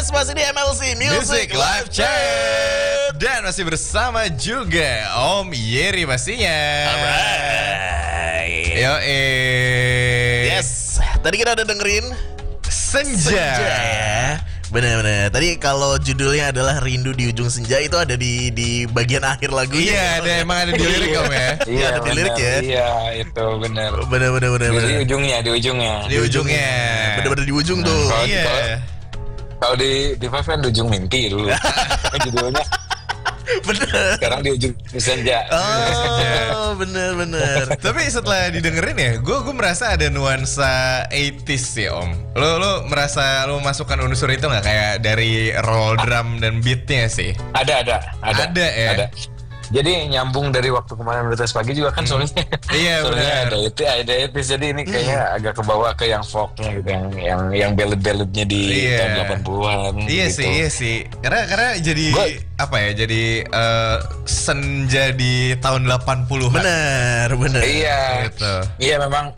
Yes, masih di MLC Music Live Chat. Dan masih bersama juga Om Yeri pastinya. Alright. Yes, tadi kita udah dengerin Senja ya. Bener-bener. Tadi kalau judulnya adalah Rindu di Ujung Senja, itu ada di bagian akhir lagunya. Iya, emang ada di lirik Om ya. Iya, ada di lirik ya. Iya, itu bener. Bener. Di ujungnya. Di ujungnya. Bener-bener di ujung tuh. Iya. Kalau di Five kan di ujung mimpi dulu. Judulnya. Bener. Sekarang di ujung senja. Oh, bener. Tapi setelah didengerin ya, gue merasa ada nuansa 80s sih Om. Lo merasa lo masukkan unsur itu nggak, kayak dari roll drum dan beatnya sih? Ada ya. Ada. Jadi nyambung dari waktu kemarin Berita Pagi juga kan soalnya. Iya, soalnya benar. ada itu. Jadi ini kayaknya agak kebawa ke yang folknya gitu, yang ballad-balladnya di tahun 80-an. Iya gitu. sih. Karena jadi jadi senja di tahun 80-an. Bener. Iya. Gitu. Iya memang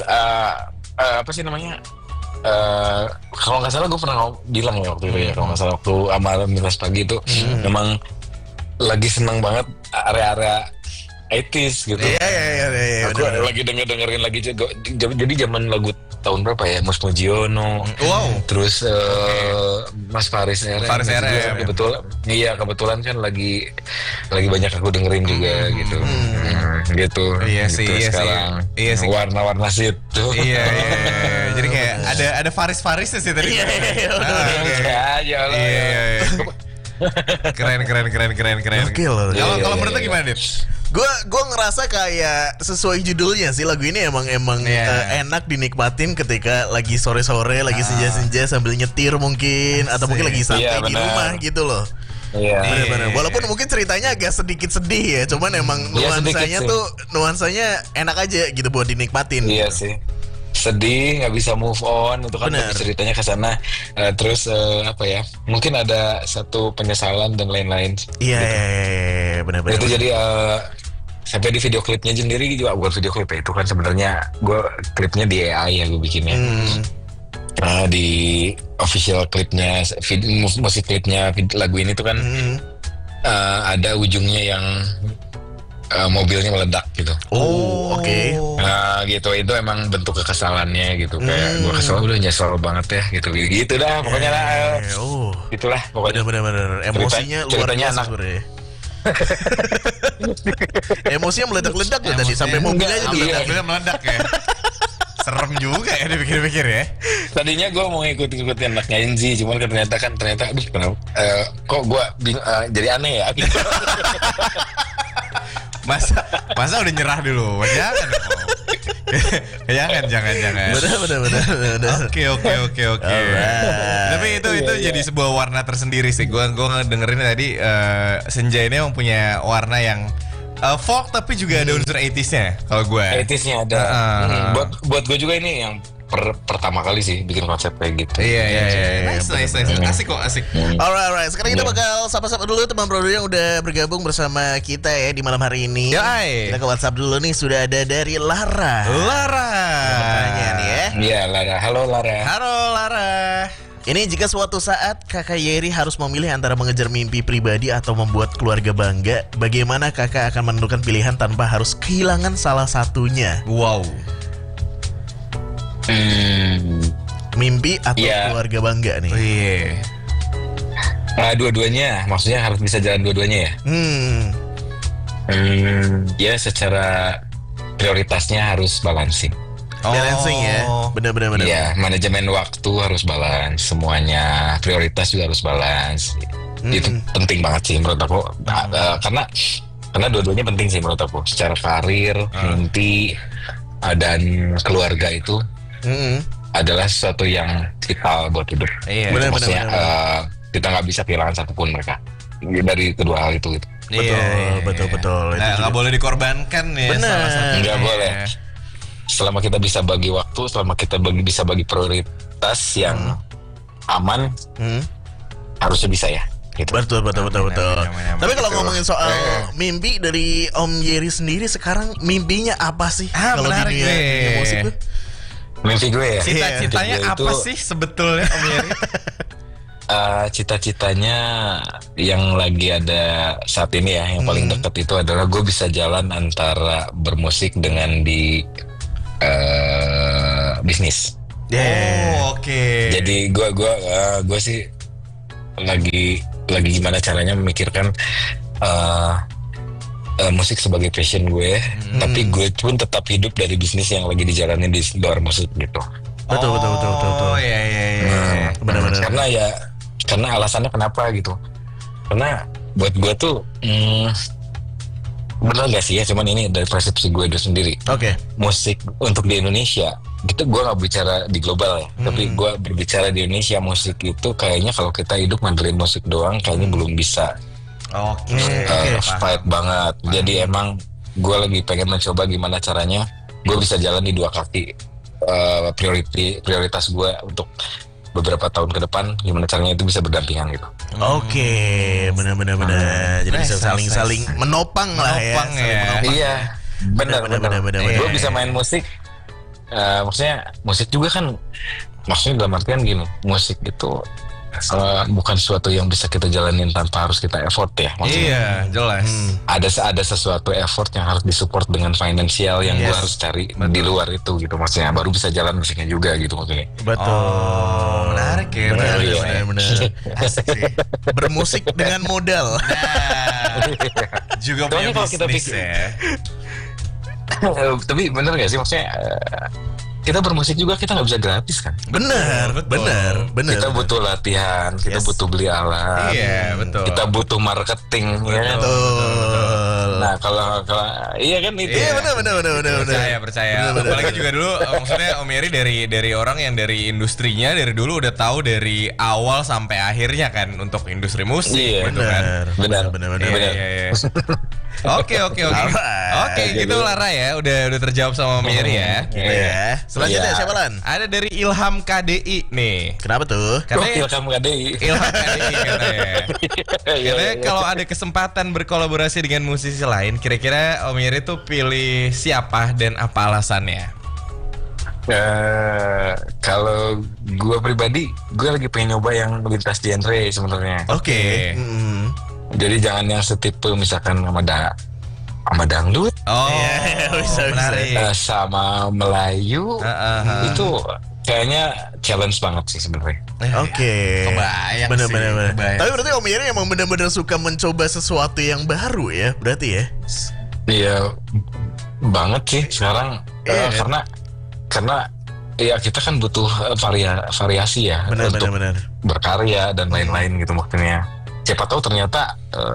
apa sih namanya? Kalau nggak salah gue pernah bilang ya waktu itu ya, kalau nggak salah waktu amalan Berita Pagi itu memang lagi seneng banget area-area 80s gitu. Iya. Aku lagi dengerin lagi juga. Jadi zaman lagu tahun berapa ya? Mus Mujiono. Wow. Terus Mas Faris RM. RM. Kebetulan kan lagi banyak aku dengerin juga gitu. Gitu. Iya gitu sih. sekarang. Iya sih. Warna-warna situ. Iya. Jadi kayak ada Faris-Farisnya sih tadi. Iya. Ya Allah. Iya. Keren. Oke loh. Kalau menurut lo gimana, Dit? Gue ngerasa kayak sesuai judulnya sih, lagu ini emang enak dinikmatin ketika lagi sore-sore, lagi senja-senja sambil nyetir mungkin, atau mungkin lagi santai di rumah gitu loh. Iya. Bener. Walaupun mungkin ceritanya agak sedikit sedih ya, cuman emang nuansanya enak aja gitu buat dinikmatin. Iya sih. Sedih, nggak bisa move on, itu kan ceritanya ke sana. Terus mungkin ada satu penyesalan dan lain-lain. Iya, benar. Itu jadi sampai di video klipnya sendiri juga, bukan video klip ya, itu kan sebenarnya gue klipnya di AI ya gue bikinnya. Di official klipnya, musik klipnya lagu ini tuh kan ada ujungnya yang mobilnya meledak gitu. Oh, oke. Nah gitu, itu emang bentuk kekesalannya gitu. Kayak gue kesel, udah nyesel banget ya gitu. Gitu dah pokoknya lah. Itulah pokoknya. Bener. Emosinya luar biasa sebenarnya. Emosinya meledak-ledak ya tadi, sampai mobilnya aja meledak. Mobilnya meledak ya. Serem juga ya dipikir-pikir ya. Tadinya gue mau ikutin anaknya Enzi, cuman ternyata aduh kenapa kok gue jadi aneh ya. Masa udah nyerah dulu? Jangan. Bener. Oke. Tapi itu jadi sebuah warna tersendiri sih. Gue dengerin tadi Senja ini emang punya warna yang folk tapi juga ada unsur 80s-nya kalau gue. 80s-nya ada. Buat gue juga ini yang pertama kali sih bikin konsep kayak gitu. Iya. Nice. Asik. Alright. Sekarang kita bakal sapa-sapa dulu teman produser yang udah bergabung bersama kita ya di malam hari ini. Yoi. Kita ke WhatsApp dulu nih, sudah ada dari Lara. Bertanya nih ya. Iya, Lara. Halo Lara. Ini jika suatu saat Kakak Yeri harus memilih antara mengejar mimpi pribadi atau membuat keluarga bangga, bagaimana Kakak akan menentukan pilihan tanpa harus kehilangan salah satunya? Wow. Mimpi atau keluarga bangga nih? Iya. Dua-duanya, maksudnya harus bisa jalan dua-duanya ya? Ya secara prioritasnya harus balancing. Balancing ya, benar. Iya, manajemen waktu harus balance, semuanya prioritas juga harus balance. Itu penting banget sih menurut aku. Karena dua-duanya penting sih menurut aku. Secara karir, mimpi, dan keluarga itu adalah sesuatu yang vital buat hidup. Iya. Maksudnya kita nggak bisa kehilangan satupun mereka dari kedua hal itu. Gitu. Betul. Nggak boleh dikorbankan ya. Benar. Nggak boleh. Selama kita bisa bagi waktu, selama kita bisa bagi prioritas yang aman, harusnya bisa ya. Gitu. Betul. Tapi kalau ngomongin soal mimpi dari Om Yeri sendiri sekarang, mimpinya apa sih? Kalau di dunia musik tuh? Mimpi gue ya. Cita-citanya apa sih sebetulnya Om Yeri? Cita-citanya yang lagi ada saat ini ya, yang paling dekat itu adalah gue bisa jalan antara bermusik dengan di bisnis. Oke. Jadi gue sih lagi gimana caranya memikirkan musik sebagai passion gue, tapi gue pun tetap hidup dari bisnis yang lagi dijalanin di luar musik gitu. Betul. Iya. Benar-benar. Karena alasannya kenapa gitu? Karena buat gue tuh bener gak sih ya, cuman ini dari persepsi gue sendiri. Oke. Musik untuk di Indonesia, gitu gue gak bicara di global ya, tapi gue berbicara di Indonesia, musik itu kayaknya kalau kita hidup ngandelin musik doang kayaknya belum bisa. Fight banget. Jadi emang gue lagi pengen mencoba gimana caranya gue bisa jalan di dua kaki. Prioritas gue untuk beberapa tahun ke depan gimana caranya itu bisa berdampingan gitu. Oke, benar. Jadi bisa saling menopang lah ya. Iya, benar. Gue bisa main musik. Maksudnya musik juga kan, maksudnya dalam artian gini, musik itu bukan sesuatu yang bisa kita jalanin tanpa harus kita effort ya. Maksudnya, iya, jelas. Ada sesuatu effort yang harus disupport dengan finansial yang gue harus cari di luar itu gitu. Maksudnya baru bisa jalan musiknya juga gitu maksudnya. Betul. Menarik ya. Benar. Asik sih. Bermusik dengan modal. Juga punya bisnis ya. Tapi bener gak sih maksudnya kita bermusik juga kita nggak bisa gratis kan? Benar. Kita butuh latihan, kita butuh beli alat, betul. Kita butuh marketing, ya kan? Betul. Nah kalau iya kan itu. Iya benar. Percaya. Apalagi juga dulu maksudnya Om Yeri dari orang yang dari industrinya dari dulu udah tahu dari awal sampai akhirnya kan untuk industri musik gitu kan. Benar. Iya. Oke. Gitu Lara ya. Udah terjawab sama Om Yeri ya. Gitu ya. Selanjutnya siapa Lan? Ada dari Ilham KDI nih. Kenapa tuh? Ilham KDI katanya. Katanya kalau ada kesempatan berkolaborasi dengan musisi lain, kira-kira Om Yeri tuh pilih siapa dan apa alasannya? Kalau gue pribadi, gue lagi pengen nyoba yang lintas genre sebenarnya. Oke. Jadi jangan yang setipe misalkan sama dangdut, bisa. sama Melayu, itu kayaknya challenge banget sih sebenarnya. Oke. Kebayang. Bener. Tapi berarti Om Yeri emang benar-benar suka mencoba sesuatu yang baru ya, berarti ya? Iya, banget sih sekarang. Karena ya kita kan butuh variasi ya untuk berkarya dan lain-lain gitu maksudnya. Siapa tahu ternyata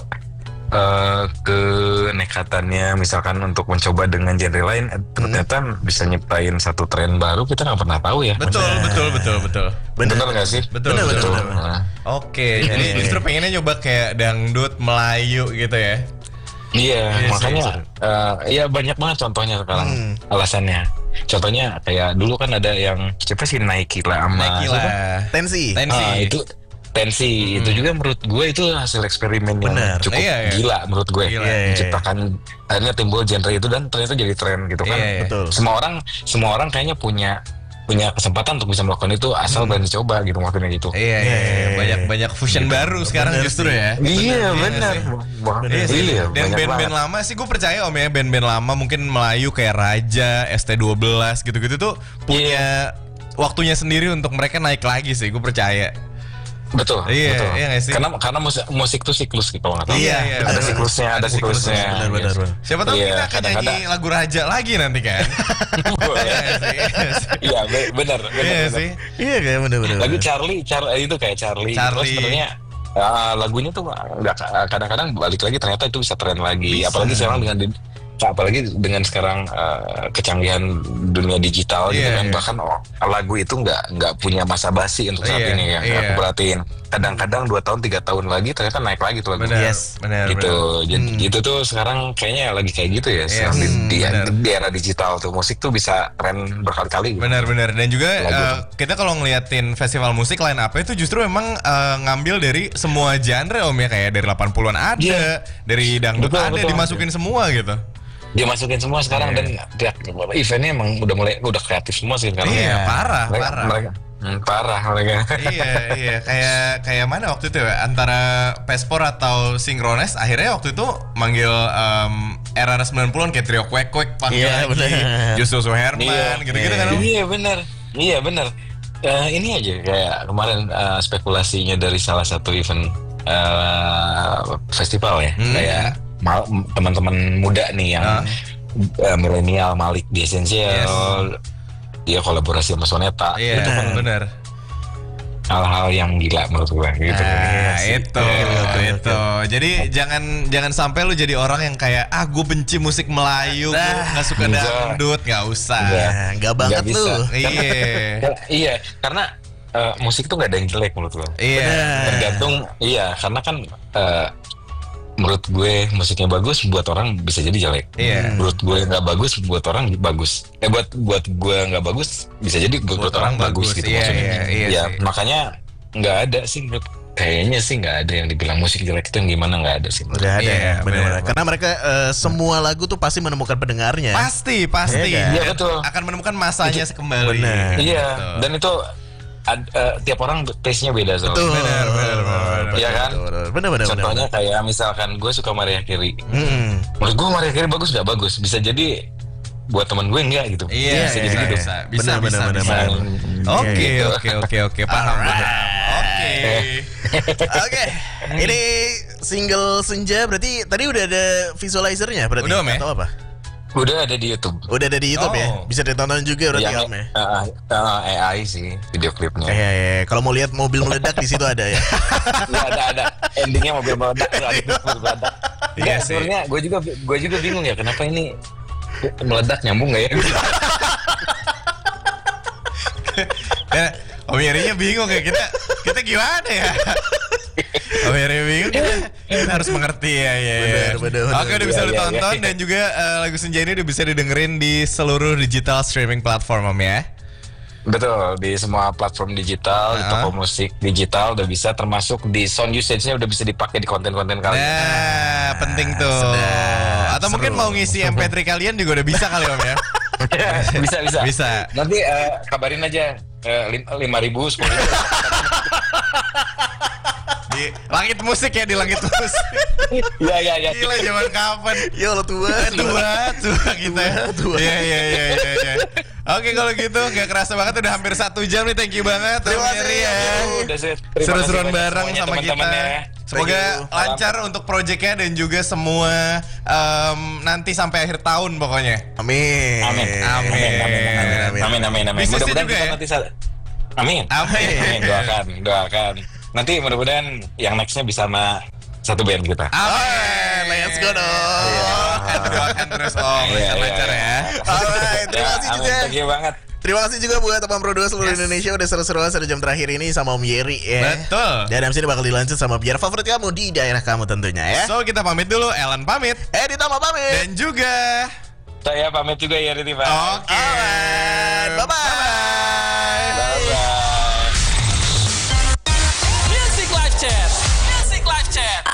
kenekatannya misalkan untuk mencoba dengan genre lain ternyata bisa nyiptain satu tren baru, kita nggak pernah tahu ya. Betul. Bener nggak sih? Betul. Oke, jadi justru pengennya nyoba kayak dangdut Melayu gitu ya. Iya, makanya ya banyak banget contohnya sekarang alasannya. Contohnya kayak dulu kan ada yang siapa sih Nike lah sama Tensi. Tensi itu juga menurut gue itu hasil eksperimen yang cukup gila menurut gue. Menciptakan akhirnya timbul genre itu dan ternyata jadi tren gitu kan. Betul. Semua orang kayaknya punya kesempatan untuk bisa melakukan itu asal berani coba gitu maksudnya gitu. Banyak fusion baru sekarang justru ya. Iya benar. Dan band-band lama sih gue percaya Om ya, band-band lama mungkin Melayu kayak Raja, ST12 gitu-gitu tuh punya waktunya sendiri untuk mereka naik lagi sih, gue percaya. Betul. Iya sih. Karena musik tuh siklus gitu nggak tahu. Iya. Ada siklusnya. Benar. Siapa tahu kita akan nyanyi lagu Raja lagi nanti kan. Iya benar. Iya sih. Iya kayak benar. Lagu Charlie itu kayak Charlie. Sebenarnya lagunya tuh nggak, kadang-kadang balik lagi ternyata itu bisa tren lagi. Apalagi dengan sekarang kecanggihan dunia digital gitu kan, bahkan lagu itu nggak punya masa basi untuk saat ini ya. Aku perhatiin kadang-kadang 2 tahun 3 tahun lagi ternyata naik lagi tuh lagu. Benar. Gitu. Jadi itu tuh sekarang kayaknya lagi kayak gitu ya. Di era digital tuh musik tuh bisa tren berkali-kali. Gitu. Benar. Dan juga kita kalau ngeliatin festival musik line up itu justru memang ngambil dari semua genre Om ya, kayak dari 80-an ada, dari dangdut ada, dimasukin semua gitu. Dia masukin semua sekarang dan eventnya emang udah kreatif semua sih sekarang. Iya, parah. Parah mereka. Iya kayak mana waktu itu ya, antara Pespor atau Synchronize akhirnya waktu itu manggil era 90-an kayak Trio Kwek Kwek panggil lagi Justus Herman gitu-gitu kan. Iya benar. Ini aja kayak kemarin spekulasinya dari salah satu event festival ya, kayak teman-teman muda nih yang milenial, Malik di Essential, dia kolaborasi sama Soneta. Itu kan benar. Hal-hal yang gila menurut gue gitu. Itu. Jadi jangan sampai lu jadi orang yang kayak gue benci musik Melayu, gue nggak suka dangdut, nggak usah. Nggak banget lu. Iya, karena musik tuh nggak ada yang jelek menurut gue. Tergantung. Karena kan menurut gue musiknya bagus buat orang bisa jadi jelek. Menurut gue nggak bagus buat orang bagus. Buat gue nggak bagus bisa jadi buat orang bagus gitu maksudnya. Iya. Makanya nggak ada sih kayaknya sih nggak ada yang dibilang musik jelek itu yang gimana, nggak ada sih. Udah ada benar. Karena mereka semua lagu tuh pasti menemukan pendengarnya. Pasti. Iya betul. Akan menemukan masanya kembali. Iya. Dan itu tiap orang taste-nya beda soalnya. Benar. Iya kan? Benar. Contohnya kayak misalkan gue suka Mariah Carey. Menurut gue Mariah Carey bagus nggak bagus, bisa jadi buat teman gue enggak gitu. Bisa jadi gitu. Bisa. Oke, paham. Oke. Ini single Senja berarti tadi udah ada visualizernya berarti atau apa? Udah ada di YouTube. Ya. Bisa ditonton juga berarti filmnya. AI sih video klipnya. Kalau mau lihat mobil meledak di situ ada ya. Ada. Endingnya mobil meledak. Iya sih. Sebenarnya gue juga bingung ya kenapa ini meledak, nyambung nggak ya? Om Yerinya bingung ya, kita gimana ya? Om Yeri bingung, kita harus mengerti ya. Bener. Oke, udah bisa ditonton dan juga lagu Senja ini udah bisa didengerin di seluruh digital streaming platform, Om ya. Betul, di semua platform digital, di toko musik digital udah bisa, termasuk di sound usage-nya udah bisa dipakai di konten-konten kalian. Nah, penting tuh. Atau seru. Mungkin mau ngisi MP3 kalian juga udah bisa kali Om ya. Bisa. Nanti kabarin aja 5.000, 10.000. Di langit musik ya, di langit musik. Iya. Gila zaman kapan? Ya Allah tua kita. Iya. Oke, kalau gitu gak kerasa banget udah hampir 1 jam nih. Thank you banget Terima kasih ya. Seru-seruan bareng sama kita. Semoga lancar untuk proyeknya dan juga semua nanti sampai akhir tahun pokoknya. Amin. Bisnisnya juga ya. Amin. Doakan. Nanti mudah-mudahan yang nextnya bisa sama satu band kita. Let's go dong. Doakan terus Om, lancar ya. Alright, terima kasih juga. Thank you banget. Terima kasih juga buat teman Pro 2 seluruh Indonesia udah seru-seruan 1 jam terakhir ini sama Om Yeri ya. Betul. Dan abis ini bakal dilanjut sama biar favorit kamu di daerah kamu tentunya ya. So kita pamit dulu, Ellen pamit, Dita pamit. Dan juga saya pamit juga ya Riti Pak. Oke. Alright, bye-bye.